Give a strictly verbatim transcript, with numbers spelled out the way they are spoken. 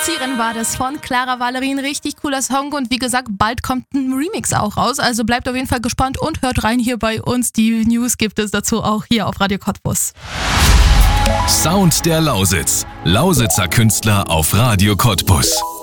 Spazieren war das von Clara Valerie, ein richtig cooler Song und wie gesagt, bald kommt ein Remix auch raus, also bleibt auf jeden Fall gespannt und hört rein hier bei uns. Die News gibt es dazu auch hier auf Radio Cottbus. Sound der Lausitz. Lausitzer Künstler auf Radio Cottbus.